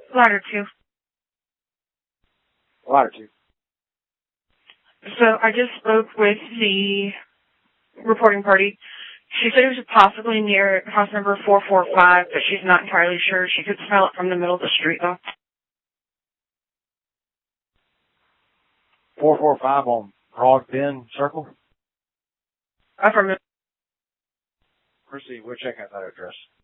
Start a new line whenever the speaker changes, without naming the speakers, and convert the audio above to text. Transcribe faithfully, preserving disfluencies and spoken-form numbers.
Ladder two.
Ladder two.
So I just spoke with the reporting party. She said it was possibly near house number four four five, but she's not entirely sure. She could smell it from the middle of the street, though.
four four five on Broad Bend Circle?
Uh, from
Chrissy, we'll check out that address.